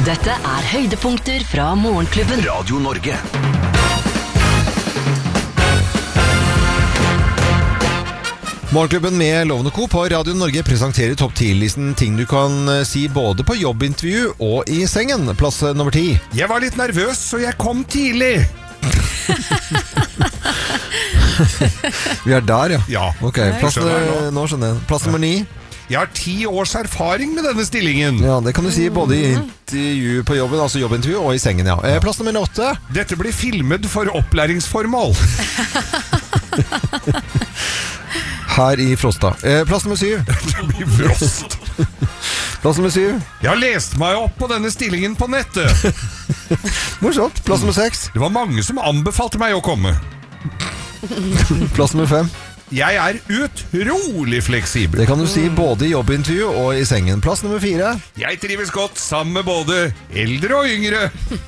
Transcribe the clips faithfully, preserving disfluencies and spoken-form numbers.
Dette er høydepunkter fra Morgenklubben. Radio Norge. Morgenklubben med Lovende Co på Radio Norge presenterer topp ti-listen ting du kan si både på jobbintervju og i sengen. Plass nummer ti. Jeg var litt nervøs, så jeg kom tidlig. Vi er der, ja. Ja. Ok, plass, nå skjønner jeg. Plass nummer ni. Jeg har ti års erfaring med denne stillingen. Ja, det kan du si både i intervju på jobben, altså jobbintervju, og i sengen, ja. Eh, plass nummer åtte. Dette blir filmet for opplæringsformål. Her i Frosta. Eh, plass nummer syv. Det blir frost. Plass nummer syv. Jeg har lest meg opp på denne stillingen på nettet. Morsomt. Plass nummer seks. Det var mange som anbefalte meg å komme. Plass nummer fem. Jeg er utrolig fleksibel. Det kan du si både i jobbintervju og i sengen. Plass nummer fire. Jeg trives godt sammen med både eldre og yngre.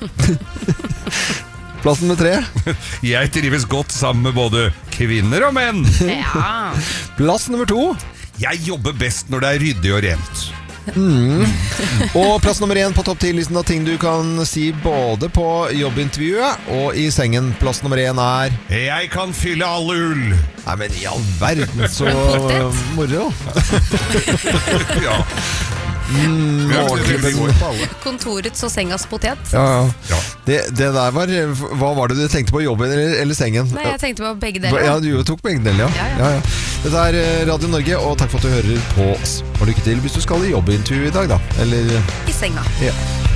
Plass nummer tre. Jeg trives godt sammen med både kvinner og menn. Ja. Plass nummer to. Jeg jobber best når det er ryddig og rent. Mm. Og plass nummer én på topp ti-listen av ting du kan si både på jobbintervjuet og i sengen. Plass nummer én er Jeg kan fylle alle ull. Nei, men i all verden, så moro. Ja. Mm, Morgenklubben. Kontorets og sengas potet. Ja, ja. Ja. Det, det der var Hva var det du tenkte på, jobben eller, eller sengen? Nei, jeg tenkte på begge deler. Ja, du tok begge deler, ja. Ja, ja. Ja, ja. Dette er Radio Norge, og takk for at du hører på oss. Og lykke til hvis du skal i jobbintervju i dag, da. Eller I senga. ja.